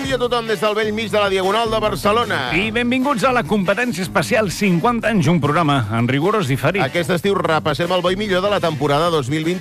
dia a tothom des del vell mig de la Diagonal de Barcelona. I benvinguts a la competència especial 50 anys, un programa en rigorós diferit. Aquest estiu repassem el bo i millor de la temporada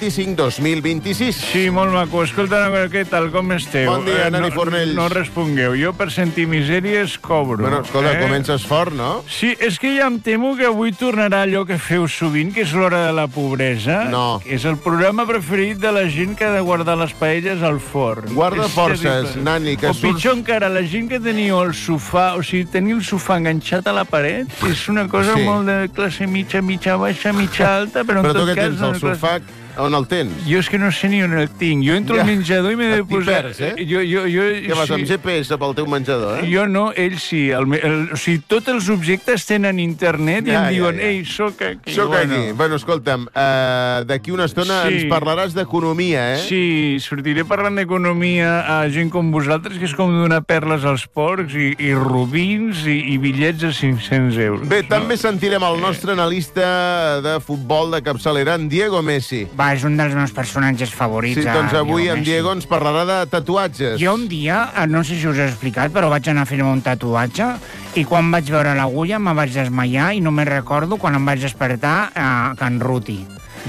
2025-2026. Sí, molt maco. Escolta, què tal, com esteu? Bon dia, Nani Fornells. No respongueu. Jo per sentir misèries cobro. Bueno, escolta, comences fort, no? Sí, és que ja em temo que avui tornarà allò que feu sovint, que és l'hora de la pobresa. No. Que és el programa preferit de la gent que ha de guardar les paelles al forn. Guarda forces, Nani, que o pitjor encara, la gent que teniu el sofà, o sigui, teniu el sofà enganxat a la paret, és una cosa molt de classe mitja, mitja baixa, mitja alta, però en tot cas... Però tu què tens, el sofà? On el tens? Jo és que no sé ni on el tinc. Jo entro al menjador i m'he de posar... Perds, eh? Què vas, amb GPS pel teu menjador, eh? Jo no, ell sí. O sigui, tots els objectes tenen internet i em diuen, ei, sóc aquí. Sóc aquí. Bueno, escolta'm, d'aquí una estona ens parlaràs d'economia, eh? Sí, sortiré parlant d'economia a gent com vosaltres, que és com donar perles als porcs i robins i bitllets de 500 euros. Bé, també sentirem el nostre analista de futbol de capçalera, en Diego Messi. És un dels meus personatges favorits. Sí, doncs avui en Diego ens parlarà de tatuatges. Jo un dia, no sé si us he explicat, però vaig anar a fer-me un tatuatge i quan vaig veure l'agulla me vaig desmaiar i només recordo quan em vaig despertar Can Ruti.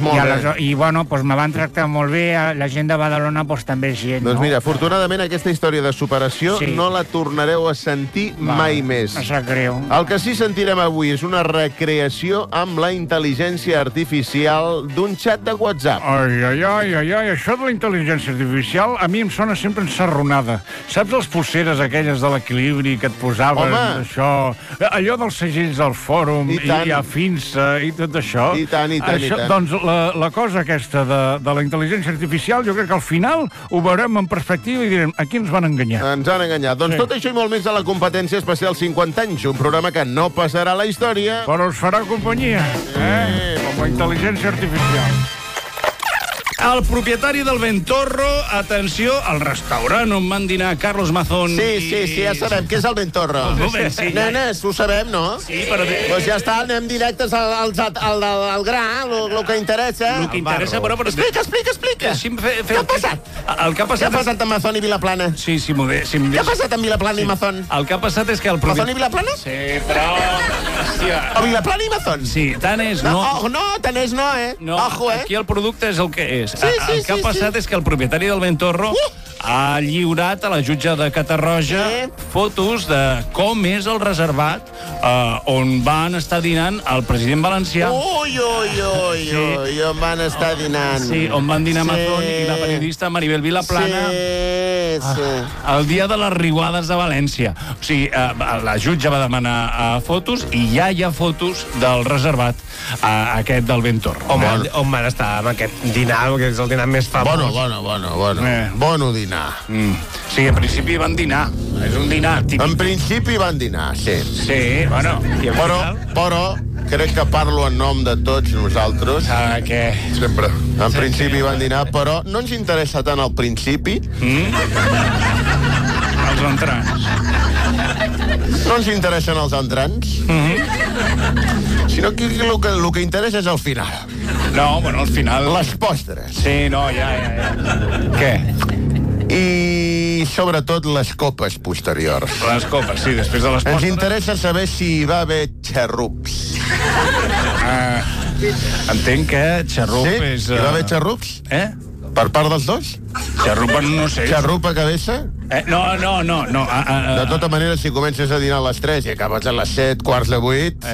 I bueno, doncs me van tractar molt bé, la gent de Badalona també gent, no? Doncs mira, afortunadament aquesta història de superació no la tornareu a sentir mai més. Em sap greu. El que sí sentirem avui és una recreació amb la intel·ligència artificial d'un xat de WhatsApp. Ai, això de la intel·ligència artificial a mi em sona sempre ensarronada. Saps les pulseres aquelles de l'equilibri que et posaven? Home! Això, allò dels segells del fòrum i Afinsa i tot això. I tant. Doncs la cosa aquesta de la intel·ligència artificial, jo crec que al final ho veurem en perspectiva i direm, aquí ens van enganyar. Ens han enganyat. Doncs tot això i molt més a la competència especial 50 anys, un programa que no passarà a la història. Però us farà companyia, com la intel·ligència artificial. El propietari del Ventorro, atenció, al restaurant on van dinar Carlos Mazón. Sí, ja sabem què és el Ventorro. Nenes, ho sabem, no? Sí, però... Doncs ja està, anem directes al gra, el que interessa. El que interessa, però... Explica. Què ha passat? El que ha passat... Què ha passat amb Mazón i Vilaplana? Sí, Què ha passat amb Vilaplana i Mazón? El que ha passat és que el Mazón i Vilaplana? Sí, però... Hòstia. O Vilaplana i Mazón? Sí, tant és no. No, tant és no, eh? Ojo, eh? Aquí el producte és el que és. Sí, el que ha passat és que el propietari del Ventorro ha lliurat a la jutge de Catarroja fotos de com és el reservat on van estar dinant el president valencià. Ui, on van estar dinant. Sí, on van dinar Mazón i la periodista Maribel Vilaplana. Sí. El dia de les riuades de València. O sigui, la jutge va demanar fotos i ja hi ha fotos del reservat aquest del Ventorro. On van estar amb aquest dinar, que és el dinar més famós. Bueno dinar. Sí, en principi van dinar. És un dinar típic. En principi van dinar, sí. Sí, bueno. Però crec que parlo en nom de tots nosaltres. Què? Sempre. En principi van dinar, però no ens interessa tant el principi. Els entrants. No ens interessen els entrants. Sinó que el que interessa és el final. No, bueno, al final... Les postres. Sí, no, ja. Què? I sobretot les copes posteriors. Les copes, sí, després de les postres. Ens interessa saber si hi va haver xarrups. Entenc que xarrup és... Sí? Hi va haver xarrups? Per part dels dos? Xarrupa no sé. Xarrupa cabeza? No. De tota manera, si comences a dinar a les 3 i acabes a les 7, quarts de 8...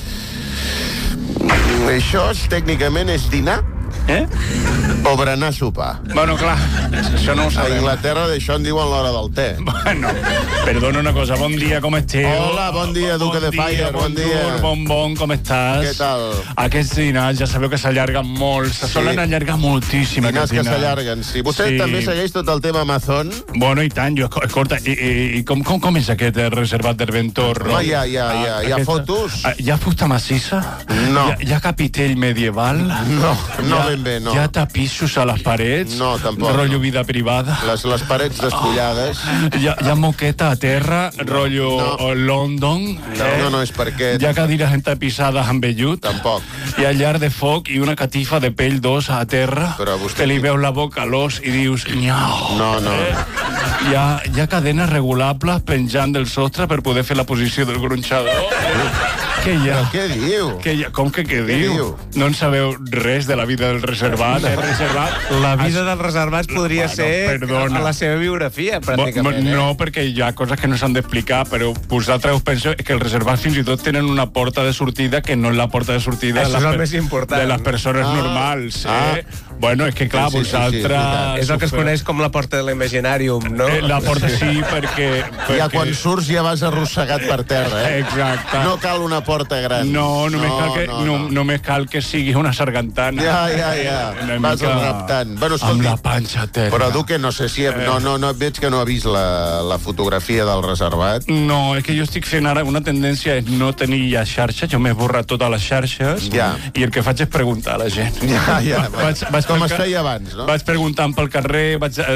Això tècnicament és dinar? O berenar sopar. Bueno, clar, això no ho sabem. A Inglaterra d'això en diuen l'hora del té. Bueno, perdona una cosa, bon dia, com esteu? Hola, bon dia, Duque de Fire, bon dia. Bon, com estàs? Què tal? Aquests dinars ja sabeu que s'allarguen molt, se solen allargar moltíssim. Dinars que s'allarguen, sí. Vostè també segueix tot el tema Mazón? Bueno, i tant, escolta, i com és aquest reservat del Ventorro? Home, hi ha fotos. Hi ha fusta massissa? No. Hi ha capitell medieval? No ben bé, no. Hi ha tapís guixos a les parets? No, tampoc. Rotllo vida privada? Les parets despullades. Hi ha moqueta a terra, rotllo London? No, és perquè... Hi ha cadires entapisades amb vellut? Tampoc. Hi ha llar de foc i una catifa de pell d'os a terra? Però vostè... Que li veus la boca a l'os i dius... Nyau. No. Hi ha cadenes regulables penjant del sostre per poder fer la posició del gronxador? Què hi ha? Però què diu? Com que què diu? No en sabeu res de la vida del reservat? La vida dels reservats podria ser la seva biografia, pràcticament. No, perquè hi ha coses que no s'han d'explicar, però vosaltres us penseu que els reservats fins i tot tenen una porta de sortida que no és la porta de sortida Això és el més important. de les persones normals. Bueno, és que clar, vosaltres... És el que es coneix com la porta de l'imaginàrium, no? La porta sí, perquè... Ja quan surts ja vas arrossegat per terra, Exacte. No cal una porta gran. Només cal que sigui una sargantana. Ja. Vas reptant. Bueno, amb la panxa a terra. Però Duque, no sé si... No veig que no ha vist la fotografia del reservat. No, és que jo estic fent ara una tendència és no tenir ja xarxes, jo m'he borrat totes les xarxes i el que faig és preguntar a la gent. Com es feia abans, no? Vaig preguntant pel carrer,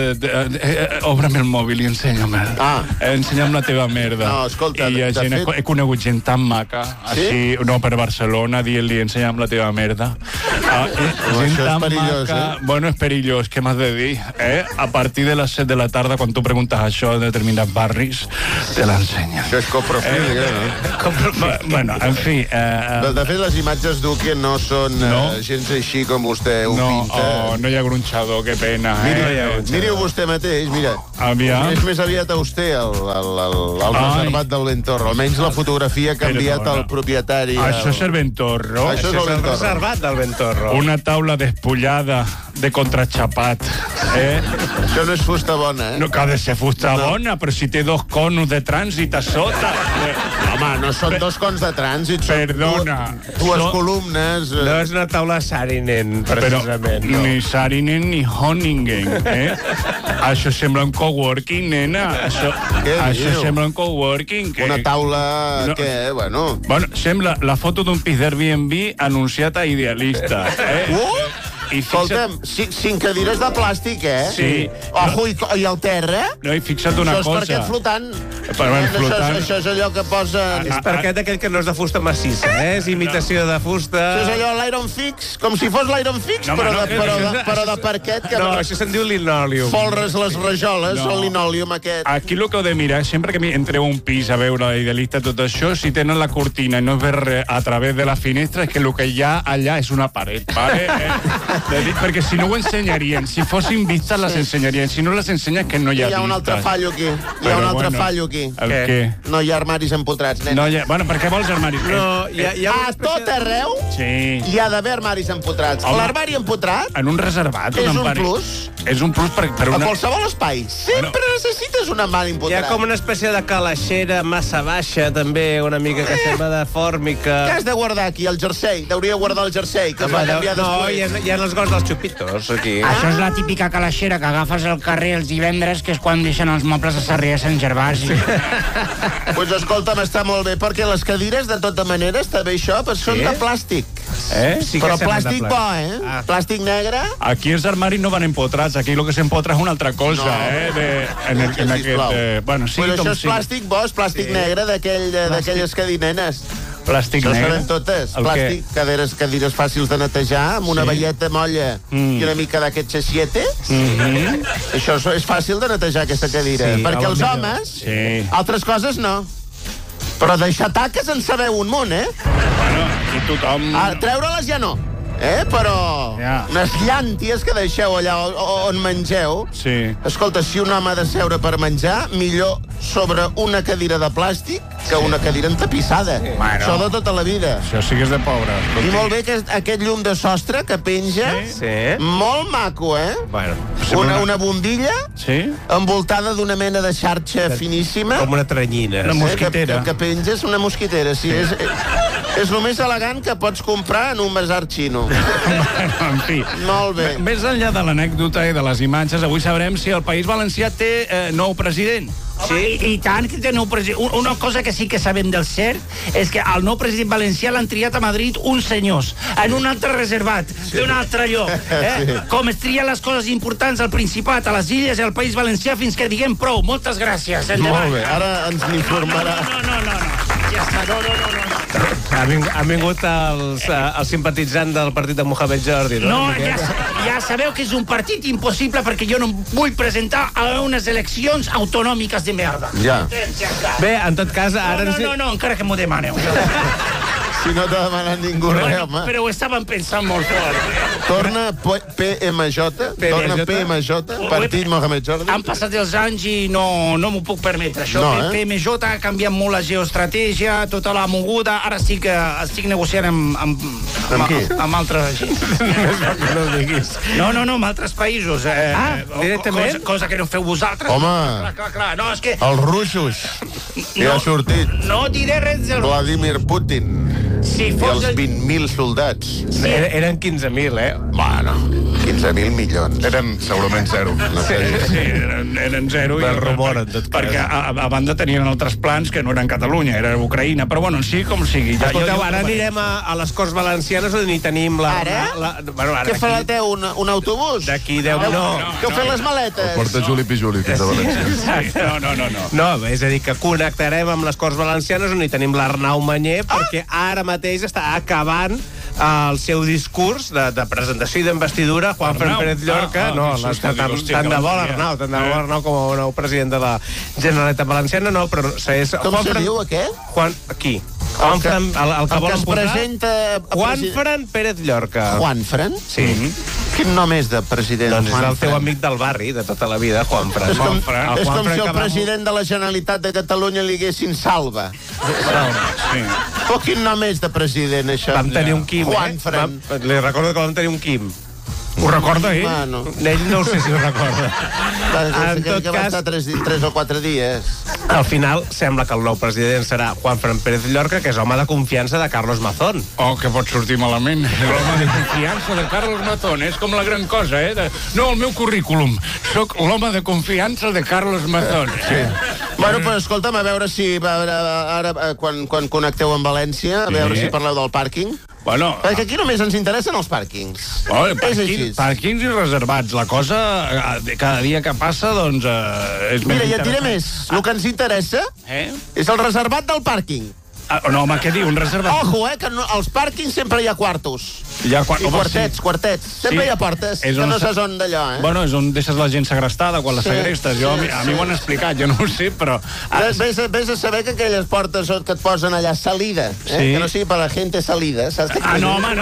obre'm el mòbil i ensenya'm. Ensenya'm la teva merda. No, escolta, I he conegut gent tan maca, així, no, per Barcelona, dient-li ensenya'm la teva merda. Gent tan maca... Bueno, és perillós, què m'has de dir? A partir de les 7 de la tarda, quan tu preguntes això de determinats barris, te l'ensenya. Això és coprofília, no? Bueno, en fi... De fet, les imatges Duque no són gens així com vostè ho pinta. No hi ha gronxador, que pena. Miri-ho vostè mateix, mira. És més aviat auster el reservat del Ventorro. Almenys la fotografia ha canviat el propietari. Això és el Ventorro. Això és el reservat del Ventorro. Una taula despullada de contraxapat. Això no és fusta bona, No, que ha de ser fusta bona, però si té 2 conos de trànsit a sota. Home, no són 2 cons de trànsit, són dues columnes. No és una taula Saarinen, precisament. Ni Saarinen ni Honingen, Això sembla un coworking, nena. Això sembla un coworking. Una taula que, bueno... Bueno, sembla la foto d'un pis d'Airbnb anunciat a Idealista, Escolta'm, 5 cadires de plàstic, Sí. Ojo, i el terra? No, i fixa't una cosa. Això és per aquest flotant. Flotant. Això és allò que posa... És per aquest aquell que no és de fusta massissa, És imitació de fusta... Això és allò, l'Iron Fix, com si fos l'Iron Fix, però de parquet. No, això se'n diu linòlium. Folres les rajoles, el linòlium aquest. Aquí el que heu de mirar, sempre que entreu a un pis a veure Idealista, tot això, si tenen la cortina i no es ve res a través de la finestra, és que el que hi ha allà és una paret, ¿vale? Perquè si no ho ensenyarien, si fossin vistes les ensenyarien, si no les ensenyes que no hi ha vistes. Hi ha un altre fallo aquí. El què? No hi ha armaris empotrats, nen. Bueno, per què vols armaris? A tot arreu hi ha d'haver armaris empotrats. L'armari empotrat en un reservat és un plus. És un plus per a qualsevol espai. Sempre necessites un armari empotrat. Hi ha com una espècie de calaixera massa baixa, també, una mica que sembla de fòrmica. Què has de guardar aquí, el jersei? Hauria de guardar el jersei, que es va canviar després. No, hi ha els gos dels xupitos, aquí. Això és la típica calaixera que agafes al carrer els divendres, que és quan deixen els mobles a Sarrià Sant Gervasi. Doncs escolta'm, està molt bé, perquè les cadires, de tota manera, està bé això, però són de plàstic. Però plàstic bo, Plàstic negre. Aquí els armaris no van empotrats, aquí el que s'empotra és una altra cosa, Bueno, sí, però això és plàstic bo, és plàstic negre d'aquelles cadinenes. Plàstic negre? Això sabem totes. Plàstic, cadires fàcils de netejar, amb una velleta molla i una mica d'aquest xaxiete. Això és fàcil de netejar, aquesta cadira. Perquè els homes, altres coses no. Però deixar taques en sabeu un munt, Bueno, i tothom... Treure-les ja no. Però unes llànties que deixeu allà on mengeu. Escolta, si un home ha de seure per menjar, millor sobre una cadira de plàstic que una cadira entapissada. Això de tota la vida. Això sí que és de pobre. I molt bé que aquest llum de sostre que penja, molt maco, Una bombilla envoltada d'una mena de xarxa finíssima. Com una tranyina. Una mosquitera. Que penja és una mosquitera, sí. És el més elegant que pots comprar en un basar xino. En fi. Molt bé. Més enllà de l'anècdota i de les imatges, avui sabrem si el País Valencià té nou president. Sí, i tant que té nou president. Una cosa que sí que sabem del cert és que el nou president valencià l'han triat a Madrid uns senyors, en un altre reservat, d'un altre lloc. Com es trien les coses importants al Principat, a les Illes i al País Valencià fins que diguem prou. Moltes gràcies. Molt bé, ara ens n'informarà. No. Ja està, no. Han vingut els simpatitzants del partit de Mohamed Jordi, no? No, ja sabeu que és un partit impossible perquè jo no vull presentar a unes eleccions autonòmiques de merda. Ja. Bé, en tot cas, ara... No, encara que m'ho demaneu. Si no t'ha demanat ningú res, home. Però ho estàvem pensant molt fort. Torna PMJ, Partit Mohamed Jordi. Han passat els anys i no m'ho puc permetre. Això, PMJ ha canviat molt la geoestratègia, tota la moguda. Ara estic negociant amb qui? Amb altres gent. No ho diguis. No, amb altres països. Directament? Cosa que no feu vosaltres. Home, clar. No, és que... els russos. Ja ha sortit. No diré res del... Vladimir Putin. Si I els 20.000 soldats. Eren 15.000, Bueno, 15.000 milions. Eren segurament zero. No sé. Sí, eren zero. Del rumor, en tot cas. Perquè a banda tenien altres plans que no eren Catalunya, era Ucraïna. Però bueno, sí, com sigui. Escolteu, ara anirem a les Corts Valencianes on hi tenim la... Ara? Què falateu, un autobús? D'aquí 10... No. Què heu fet les maletes? Porta Juli Pijuli fins a València. No. No, és a dir, que connectarem amb les Corts Valencianes on hi tenim l'Arnau Manyer, perquè ara mateix està acabant el seu discurs de presentació i d'investidura Juanfran Pérez Llorca. Tant de bo l'Arnau com a nou president de la Generalitat Valenciana, no, però és... Com se diu, aquest? Qui? Juanfran, el que volen posar... presenta... Juanfran Pérez Llorca. Juanfran? Sí. Quin nom és de president? Doncs és el teu amic del barri, de tota la vida, Juanfran. És com si el president de la Generalitat de Catalunya li haguessin Salva. Sí. Però quin nom és de president, això? Vam tenir un Quim, Juanfran. Li recordo que vam tenir un Quim. Ho recorda, Bueno. Ell no ho sé si ho recorda. En tot cas... va estar 3 o 4 dies. Al final, sembla que el nou president serà Juanfran Pérez Llorca, que és home de confiança de Carlos Mazón. Oh, que pot sortir malament. L'home de confiança de Carlos Mazón. És com la gran cosa, No, el meu currículum. Soc l'home de confiança de Carlos Mazón. Sí. Bueno, però escolta'm, a veure si... Ara, quan connecteu amb València, a veure si parleu del pàrquing. Bueno, perquè aquí només ens interessen els pàrquings. Pàrquings i reservats. La cosa, cada dia que passa, doncs, és més Mira, ja et diré més. El que ens interessa és el reservat del pàrquing. No, home, què diu? Un reservat? Ojo, que als pàrquings sempre hi ha quartos. I quartets. Sempre hi ha portes, que no saps on d'allò, Bueno, és on deixes la gent segrestada quan la segrestes. A mi m'ho han explicat, jo no ho sé, però... Vés a saber que aquelles portes que et posen allà salida, que no sigui per la gent salida, saps? No, home,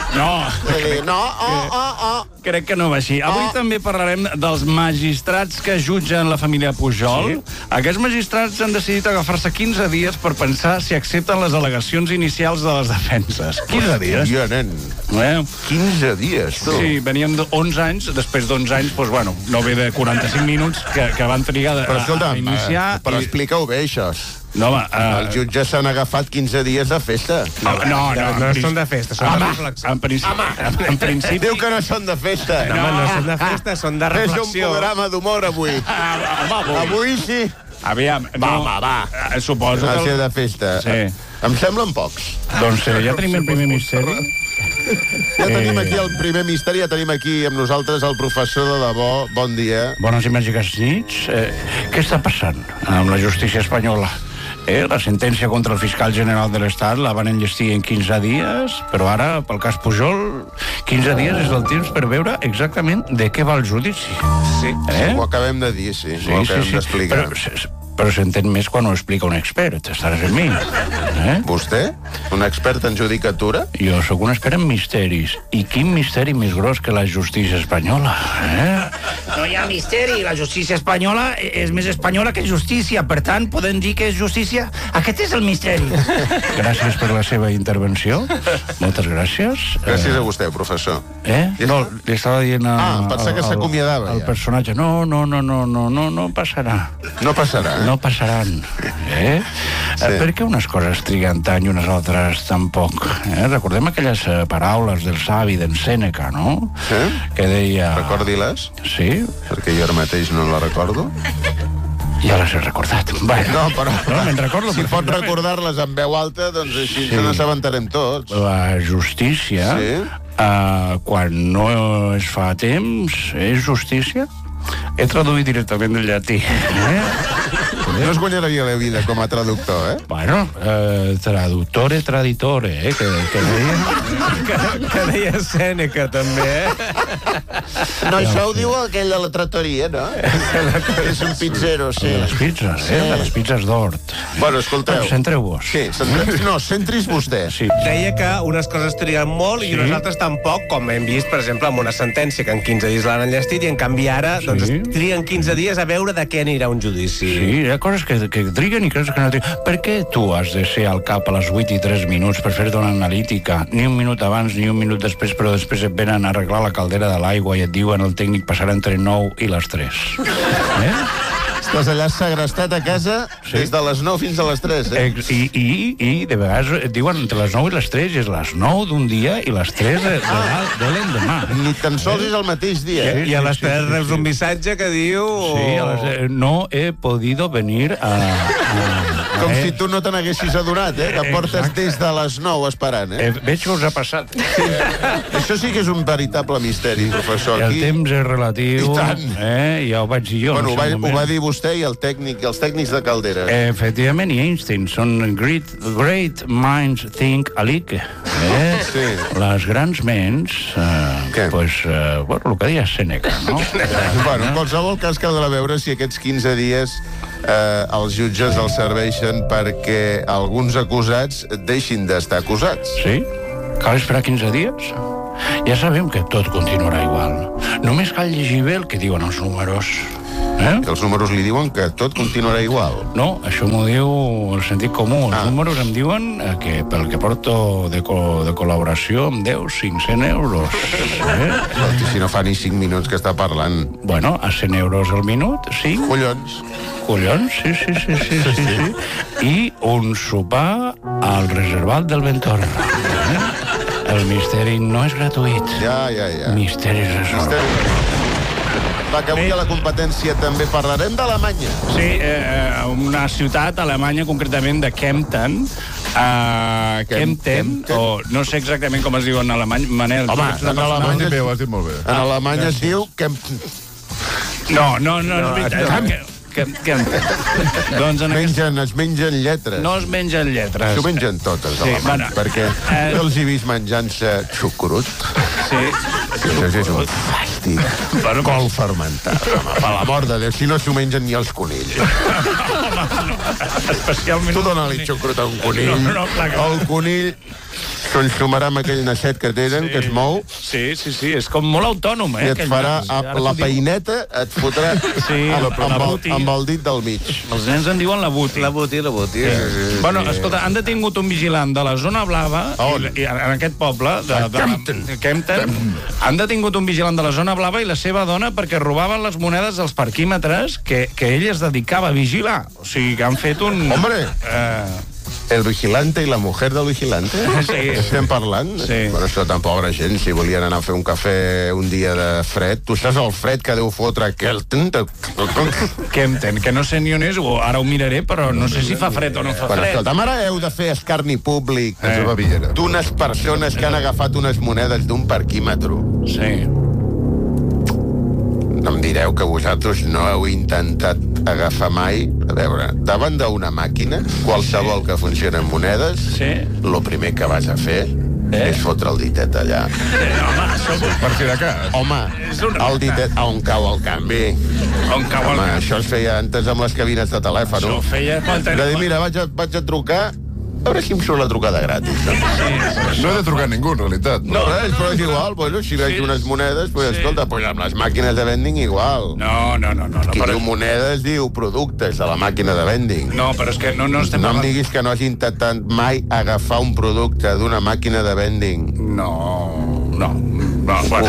no. Crec que no va així. Avui també parlarem dels magistrats que jutgen la família Pujol. Aquests magistrats han decidit agafar-se 15 dies per pensar si accepten les al·legacions inicials de les defenses. 15 dies? Ja, nen. 15 dies, tu. Sí, venien 11 anys, després d'11 anys, doncs, bueno, no ve de 45 minuts que van trigar a iniciar. Però explica-ho bé, això. No, home... Els jutges s'han agafat 15 dies de festa. No són de festa, són de reflexió. En principi... Diu que no són de festa. No són de festa, són de reflexió. És un programa d'humor, avui. Avui sí. Aviam, va. Suposo que... Va ser de festa. Sí. Em semblen pocs. Doncs ja tenim el primer misteri. Ja tenim aquí el primer misteri, ja tenim aquí amb nosaltres el professor de debò. Bon dia. Bones i màgiques nits. Què està passant amb la justícia espanyola? La sentència contra el fiscal general de l'Estat la van enllestir en 15 dies, però ara, pel cas Pujol, 15 dies és el temps per veure exactament de què va el judici. Sí, ho acabem de dir, sí. Ho acabem d'explicar. Però s'entén més quan ho explica un expert, estaràs amb mi. Vostè? Un expert en judicatura? Jo sóc un expert en misteris. I quin misteri més gros que la justícia espanyola, No hi ha misteri. La justícia espanyola és més espanyola que justícia. Per tant, podem dir que és justícia. Aquest és el misteri. Gràcies per la seva intervenció. Moltes gràcies. Gràcies a vostè, professor. No, li estava dient pensava que s'acomiadava el personatge. No passarà. No passarà, no passaran. Per què unes coses triguen tant i unes altres tampoc? Recordem aquelles paraules del savi d'en Sèneca, no? Que deia... Recordi-les? Sí. Perquè jo ara mateix no la recordo. Ja les he recordat. No, però me'n recordo. Si pots recordar-les en veu alta, doncs així ens n'assabentarem tots. La justícia, quan no es fa temps, és justícia? He traduït directament del llatí. No es guanyaria la vida com a traductor, Bueno, traductore, traditore, que deia Sèneca, també, No, això ho diu aquell de la trattoria, no? És un pizzero, sí. De les pizzas, de les pizzas d'Hort. Bueno, escolteu. Centreu-vos. Sí, no, centris vostè. Sí. deia que unes coses triguen molt i unes altres tampoc, com hem vist, per exemple, amb una sentència que en 15 dies l'han enllestit i en canvi ara doncs, triguen 15 dies a veure de què anirà un judici. Sí, hi ha coses que triguen i coses que no triguen. Per què tu has de ser al cap a les 8 i 3 minuts per fer-te una analítica? Ni un minut abans ni un minut després, però després et venen a arreglar la caldera de l'aigua i et diuen el tècnic passarà entre 9 i les 3. Estàs allà segrestat a casa des de les 9 fins a les 3, I de vegades et diuen entre les 9 i les 3 és les 9 d'un dia i les 3 de l'endemà. Ni tan sols és el mateix dia. I a les 3 reps un missatge que diu... Sí, no he podido venir a... Com si tu no te n'haguessis adonat, que portes des de les 9 esperant, Veig que us ha passat. Això sí que és un veritable misteri, professor. El temps és relatiu. I tant. Ja ho vaig dir jo. Bueno, ho va dir vostè i el tècnic, els tècnics de caldera. Efectivament, i Einstein són great minds think alike. Sí. Les grans ments, pues, bueno, el que deia Sèneca, no? Bueno, en qualsevol cas caldrà veure si aquests 15 dies els jutges els serveixen perquè alguns acusats deixin d'estar acusats. Sí? Cal esperar 15 dies? Ja sabem que tot continuarà igual. Només cal llegir bé el que diuen els números. Els números li diuen que tot continuarà igual. No, això m'ho diu el sentit comú. Els números em diuen que pel que porto de col·laboració em deu 500 euros. Si no fa ni 5 minuts que està parlant. Bueno, a 100 euros al minut, sí. Collons, sí. I un sopar al reservat del Ventorra. El misteri no és gratuït. Ja. Misteri resolt. Va, que avui a la competència també parlarem d'Alemanya. Sí, una ciutat alemanya, concretament de Kempten. Kempten, o no sé exactament com es diu en alemany. Manel, home, en alemany ho has dit molt bé. En alemany es diu Kempten. No, és veritat. Es mengen lletres. No es mengen lletres. S'ho mengen totes, alemanys, perquè jo els he vist menjant-se xucrut. Sí. Això és un fàstic. Col fermentat. Per l'amor de Déu, si no s'ho mengen ni els conills. Especialment... Tu dona-li xucrut a un conill. El conill s'ensumarà amb aquell nasset que tenen, que es mou. Sí, és com molt autònom, I et farà la peineta, et fotrà amb el dit del mig. Els nens en diuen la buti. La buti. Bueno, escolta, han detingut un vigilant de la zona blava, i en aquest poble, de Kempten, han detingut un vigilant de la zona blava i la seva dona perquè robaven les monedes dels parquímetres que ell es dedicava a vigilar. O sigui, que han fet un... Hombre! El vigilante i la mujer del vigilante? Sí. Estem parlant? Sí. Però això tan pobra gent, si volien anar a fer un cafè un dia de fred, tu saps el fred que deu fotre Kempten, que no sé ni on és, o ara ho miraré, però no sé si fa fred o no fa fred. Escolta, ara heu de fer escarni públic d'unes persones que han agafat unes monedes d'un parquímetre. Sí. No em direu que vosaltres no heu intentat agafar mai, a veure, davant d'una màquina, qualsevol que funciona amb monedes, el primer que vas a fer és fotre el ditet allà. Per si de cas. Home, el ditet on cau el canvi. On cau el canvi. Això es feia antes amb les cabines de telèfon. Això feia... De dir, mira, vaig a trucar, a veure si em surt la trucada gratis. No he de trucar a ningú, en realitat. No, res, però és igual. Bueno, si veig unes monedes, pues, escolta, pues, amb les màquines de vending igual. No. Qui diu monedes diu productes de la màquina de vending. No, però és que no estem... No em diguis que no has intentat mai agafar un producte d'una màquina de vending. No. Bueno.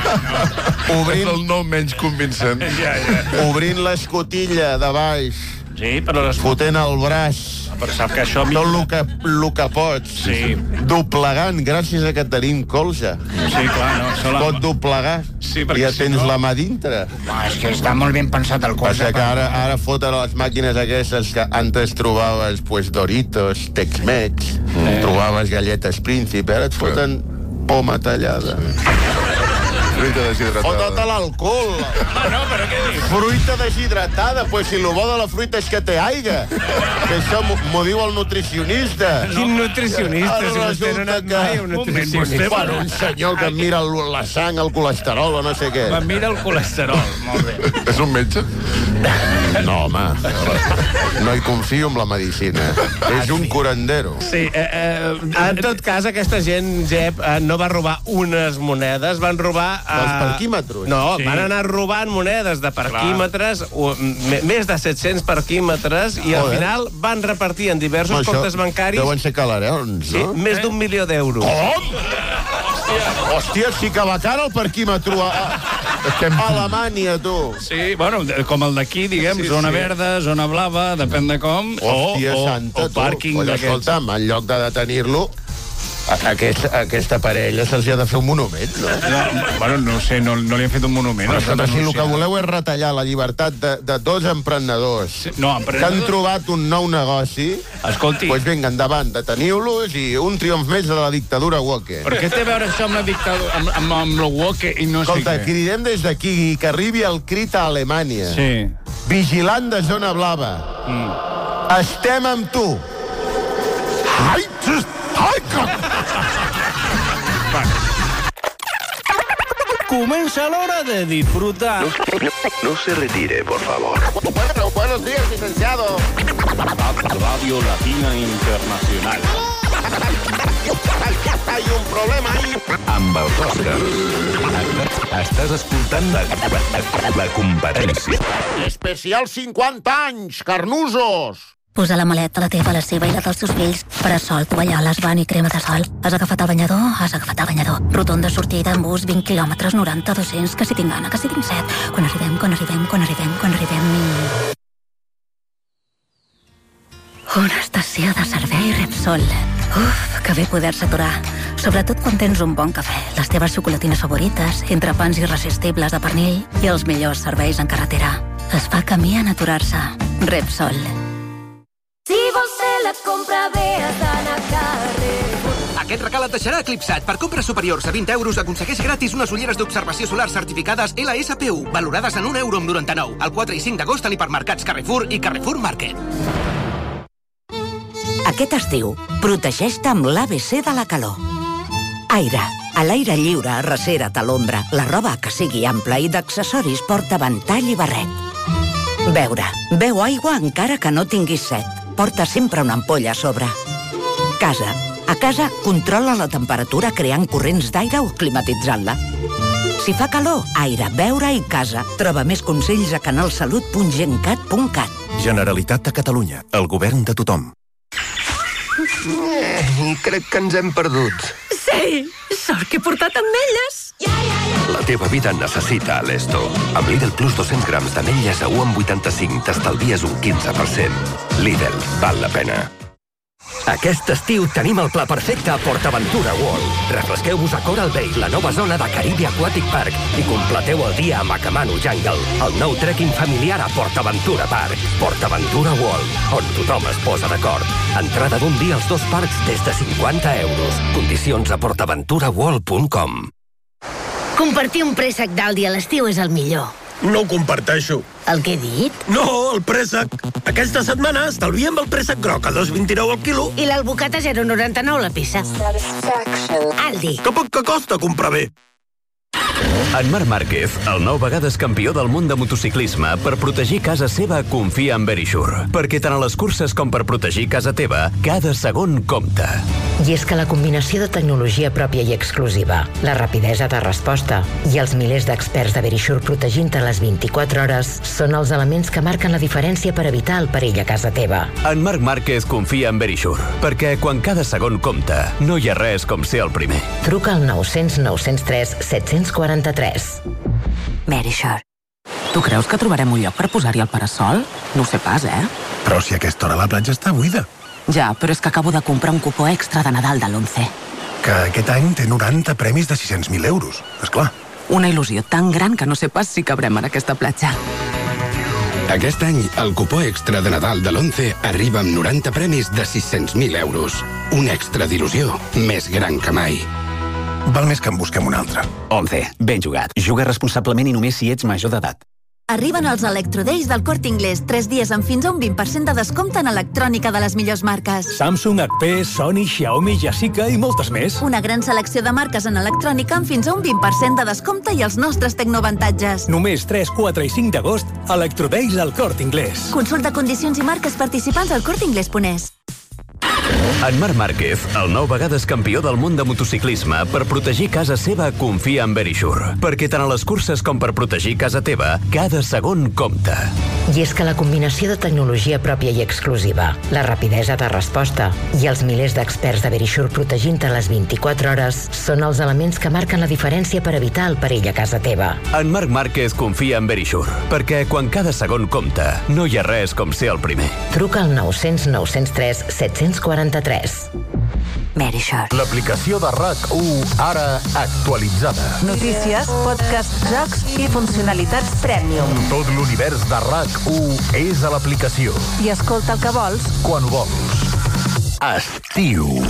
És el nom menys convincent. Obrint l'escotilla de baix Sí, però... Fotent el braç. Però sap que això... Tot el que pots. Sí. Doblegant, gràcies a que tenim colze. Sí, clar, no. Pot doblegar. Sí, i ja tens la mà dintre. És que està molt ben pensat el colze. Passa que ara foten les màquines aquestes que antes trobaves pues, Doritos, Tex-Mex, trobaves galletes Príncipe, ara et foten poma tallada. Fruita deshidratada. Fota-te l'alcohol. No, però què dius? Fruita deshidratada, pues si el bo de la fruita és que té aigua. Que això m'ho diu el nutricionista. Quin nutricionista? Si vostè no ha anat mai a un nutricionista. Bueno, un senyor que mira la sang, el colesterol o no sé què. Me mira el colesterol, molt bé. És un metge? No, home. No hi confio en la medicina. És un curandero. Sí, En tot cas, aquesta gent, Jep, no va robar unes monedes, van robar... Els parquímetres. No, van anar robant monedes de parquímetres, més de 700 parquímetres, i al final van repartir en diversos comptes bancaris... Deuen ser calarons, no? Sí, més d'1 milió d'euros. Com? Hòstia, sí que va cara el parquímetre a Alemanya, tu. Sí, bueno, com el d'aquí, diguem, zona verda, zona blava, depèn de com, Hòstia santa, o pàrquing d'aquests. Escolta'm, en lloc de detenir-lo, aquesta parella se'ls ha de fer un monument, no? Bueno, no sé, no li han fet un monument. Però escolta, si el que voleu és retallar la llibertat de dos emprenedors que han trobat un nou negoci, escolti, doncs vinga, endavant, deteniu-los i un triomf més de la dictadura woke. Però què té a veure això amb la dictadura, amb lo woke i no sé què? Escolta, cridem des d'aquí i que arribi el crit a Alemanya. Sí. Vigilant de zona blava. Estem amb tu. Ai, Comença l'hora de disfrutar. No se retire, por favor. Bueno, buenos días, licenciado. Radio Latina Internacional. Hay un problema ahí. Amb el Òscar estàs escoltant la competència. Especial 50 anys, carnusos. Posa la maleta, la teva, la seva i la dels teus fills. Parasol, tovalloles, van i crema de sol. Has agafat el banyador? Has agafat el banyador. Rotonda sortida en bus, 20 quilòmetres, 90, 200, que si tinc gana, que si tinc set. Quan arribem... Una estació de servei Repsol. Uf, que bé poder-se aturar. Sobretot quan tens un bon cafè, les teves xocolatines favorites, entrepans irresistibles de pernil i els millors serveis en carretera. Es fa camí en aturar-se. Repsol. Si vols fer la compra bé, has d'anar a Carrefour. Aquest regal et deixarà eclipsat. Per compres superiors a 20 euros aconsegueix gratis unes ulleres d'observació solar certificades LSPU, valorades en €1,99. El 4 i 5 d'agost a l'hipermercats Carrefour i Carrefour Market. Aquest estiu, protegeix-te amb l'ABC de la calor. Aire. A l'aire lliure, resere't a l'ombra. La roba que sigui ampla i d'accessoris porta ventall i barret. Beure. Beu aigua encara que no tinguis set. Porta sempre una ampolla a sobre. Casa. A casa, controla la temperatura creant corrents d'aire o climatitzant-la. Si fa calor, aire, beure i casa. Troba més consells a canalsalut.gencat.cat. Generalitat de Catalunya. El govern de tothom. Crec que ens hem perdut. Sí, sort que he portat ametlles. La teva vida necessita Alesto. Amb Lidl Plus 200 grams d'ametlles a 1,85 t'estalvies un 15%. Lidl, val la pena. Aquest estiu tenim el pla perfecte a PortAventura World. Refresqueu-vos a Coral Bay, la nova zona de Caribe Aquatic Park, i completeu el dia a Macamano Jungle, el nou trekking familiar a PortAventura Park. PortAventura World, on tothom es posa d'acord. Entrada d'un dia als dos parcs des de 50 euros. Condicions a portaventuraworld.com. Compartir un préssec d'Aldi a l'estiu és el millor. No ho comparteixo. El que he dit? No, el préssec. Aquesta setmana estalviem el préssec groc a 2,29 al quilo. I l'albocat a 0,99 la peça. Aldi. Que poc que costa comprar bé. En Marc Márquez, el 9 vegades campió del món de motociclisme, per protegir casa seva confia en Verisure. Perquè tant a les curses com per protegir casa teva, cada segon compta. I és que la combinació de tecnologia pròpia i exclusiva, la rapidesa de resposta i els milers d'experts de Verisure protegint-te les 24 hores són els elements que marquen la diferència per evitar el perill a casa teva. En Marc Márquez confia en Verisure, perquè quan cada segon compta, no hi ha res com ser el primer. Truca al 900 903 743. Verisure. Tu creus que trobarem un lloc per posar-hi el parasol? No ho sé pas, Però si a aquesta hora la platja està buida. Ja, però és que acabo de comprar un cupó extra de Nadal de l'11. Que aquest any té 90 premis de 600.000 euros, esclar. Una il·lusió tan gran que no sé pas si cabrem en aquesta platja. Aquest any, el cupó extra de Nadal de l'11 arriba amb 90 premis de 600.000 euros. Un extra d'il·lusió més gran que mai. Val més que en busquem un altre. 11. Ben jugat. Juga responsablement i només si ets major d'edat. Arriben els Electro Days del Corte Inglés. 3 dies amb fins a un 20% de descompte en electrònica de les millors marques. Samsung, HP, Sony, Xiaomi, Yashica i moltes més. Una gran selecció de marques en electrònica amb fins a un 20% de descompte i els nostres tecnoavantatges. Només 3, 4 i 5 d'agost, Electro Days al Corte Inglés. Consulta condicions i marques participants al corteinglés.es. En Marc Márquez, el 9 vegades campió del món de motociclisme, per protegir casa seva confia en Verisure. Perquè tant a les curses com per protegir casa teva, cada segon compta. I és que la combinació de tecnologia pròpia i exclusiva, la rapidesa de resposta i els milers d'experts de Verisure protegint-te les 24 hores són els elements que marquen la diferència per evitar el perill a casa teva. En Marc Márquez confia en Verisure, perquè quan cada segon compta, no hi ha res com ser el primer. Truca al 900 903 743. Verisure. L'aplicació de RAC1 ara actualitzada. Notícies, podcasts, jocs i funcionalitats Premium. Tot l'univers de RAC1 és a l'aplicació. I escolta el que vols quan ho vols. Estiu.